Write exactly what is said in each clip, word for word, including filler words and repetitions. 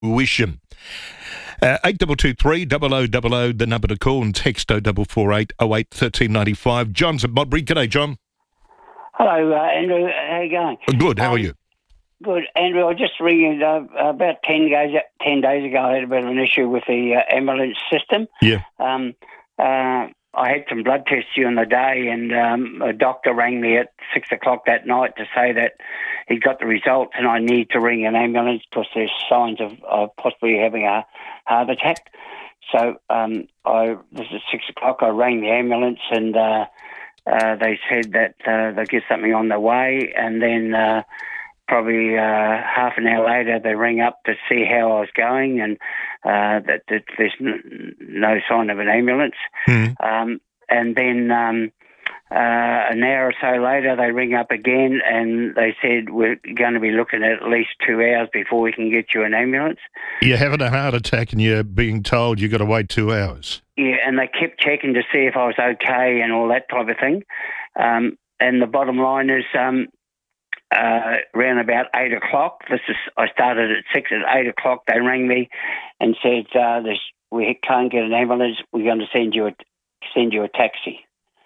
Wisham. Uh, eight two two three, double oh double oh, the number to call, and text oh four four eight, oh eight, one three nine five. John's at Modbury. G'day, John. Hello, uh, Andrew. How you going? Good, how um, are you? Good, Andrew. I just ringing uh, about ten days ten days ago. I had a bit of an issue with the uh, ambulance system. Yeah. Um, uh, I had some blood tests during the day, and um, a doctor rang me at six o'clock that night to say that he got the results, and I need to ring an ambulance because there's signs of, of possibly having a heart attack. So um, I this is six o'clock. I rang the ambulance, and uh, uh, they said that uh, they'll get something on the way, and then. Uh, Probably uh, half an hour later, they rang up to see how I was going, and uh, that, that there's n- no sign of an ambulance. Mm. Um, and then um, uh, an hour or so later, they ring up again, and they said we're going to be looking at at least two hours before we can get you an ambulance. You're having a heart attack, and you're being told you've got to wait two hours. Yeah, and they kept checking to see if I was okay and all that type of thing. Um, and the bottom line is. Um, Uh, around about eight o'clock. This is I started at six. At eight o'clock, they rang me and said, uh, this, "We can't get an ambulance. We're going to send you a send you a taxi."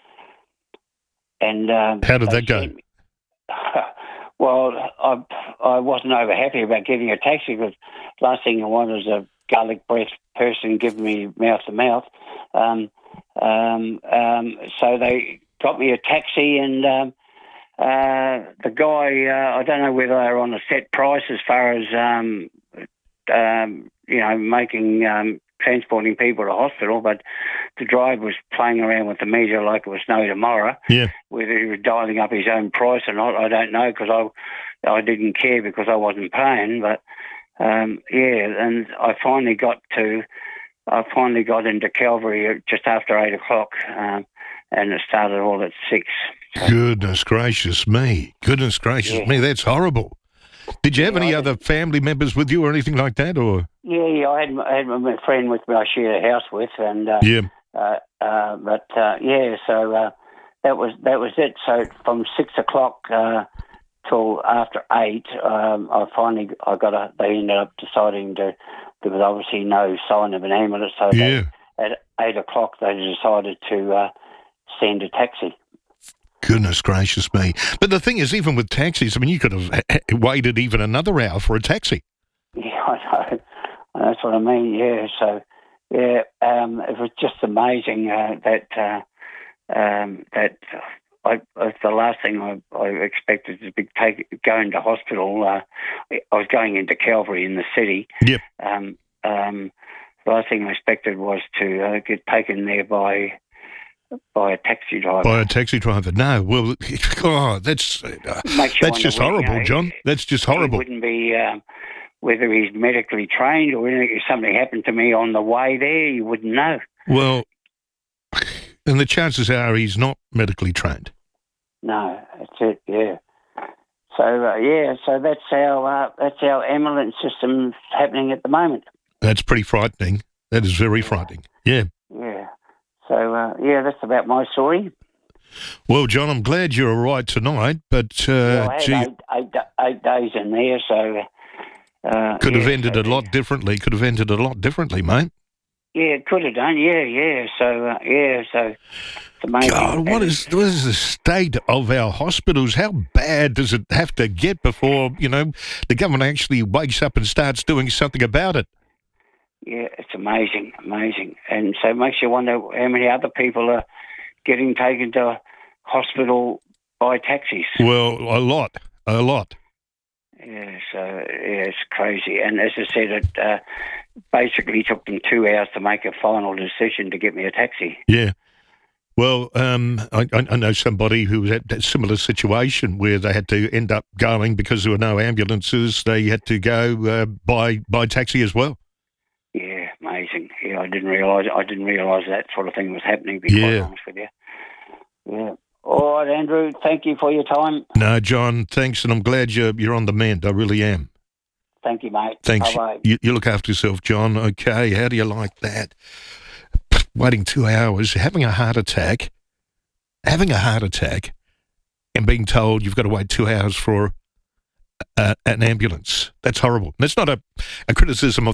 And um, how did that go? Me, well, I I wasn't over happy about getting a taxi because last thing I wanted was a garlic breath person giving me mouth to mouth. Um, um, um, so they got me a taxi and. Um, Uh, the guy, uh, I don't know whether they're on a set price as far as, um, um, you know, making, um, transporting people to hospital, but the driver was playing around with the meter like it was no tomorrow. Yeah. Whether he was dialing up his own price or not, I don't know, because I, I didn't care because I wasn't paying, but, um, yeah, and I finally got to, I finally got into Calvary just after eight o'clock, um, and it started all at six. Goodness gracious me. Goodness gracious yeah. me, that's horrible. Did you have yeah, any I other family members with you or anything like that? Or Yeah, yeah, I had, I had my friend with me I shared a house with, and uh, yeah. uh, uh, but uh, yeah, so uh, that was that was it. So from six o'clock uh, till after eight, um, I finally I got a. They ended up deciding to. There was obviously no sign of an ambulance, so Yeah. they, at eight o'clock they decided to uh, send a taxi. Goodness gracious me. But the thing is, even with taxis, I mean, you could have waited even another hour for a taxi. Yeah, I know. That's what I mean, yeah. So, yeah, um, it was just amazing uh, that uh, um, that I, uh, the last thing I, I expected to be take, going to hospital. Uh, I was going into Calvary in the city. Yep. Um, um, the last thing I expected was to uh, get taken there by... By a taxi driver. By a taxi driver. No, well, oh, that's uh, that's just horrible, you know, John. That's just horrible. It wouldn't be um, whether he's medically trained or if something happened to me on the way there, you wouldn't know. Well, and the chances are he's not medically trained. No, that's it. Yeah. So uh, yeah, so that's our uh, that's our ambulance system happening at the moment. That's pretty frightening. That is very yeah. frightening. Yeah. Yeah. So, uh, yeah, that's about my story. Well, John, I'm glad you're all right tonight, but... Uh, yeah, I had gee, eight, eight, eight days in there, so... Uh, could yeah, have ended so, a lot differently. Could have ended a lot differently, mate. Yeah, it could have done, yeah, yeah. So, uh, yeah, so... It's amazing. God, what is, what is the state of our hospitals? How bad does it have to get before, you know, the government actually wakes up and starts doing something about it? Yeah, it's amazing, amazing. And so it makes you wonder how many other people are getting taken to hospital by taxis. Well, a lot, a lot. Yeah, so, yeah, it's crazy. And as I said, it uh, basically took them two hours to make a final decision to get me a taxi. Yeah. Well, um, I, I know somebody who was at a similar situation where they had to end up going because there were no ambulances. They had to go uh, by, by taxi as well. Yeah, amazing. Yeah, I didn't realise I didn't realise that sort of thing was happening. To be yeah. quite honest with you. Yeah. All right, Andrew. Thank you for your time. No, John. Thanks, and I'm glad you're you're on the mend. I really am. Thank you, mate. Thanks. Bye-bye. You, you look after yourself, John. Okay. How do you like that? Waiting two hours, having a heart attack, having a heart attack, and being told you've got to wait two hours for uh, an ambulance. That's horrible. That's not a, a criticism of